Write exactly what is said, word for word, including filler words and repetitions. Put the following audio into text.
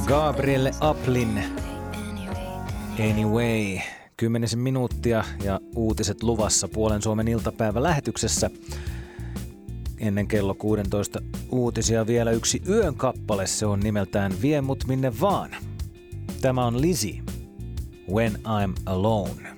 Gabrielle Aplin Anyway. Kymmenisen minuuttia ja uutiset luvassa Puolen Suomen iltapäivä lähetyksessä. Ennen kello kuusitoista uutisia vielä yksi yön kappale. Se on nimeltään Vie mut minne vaan. Tämä on Lizzy, When I'm Alone.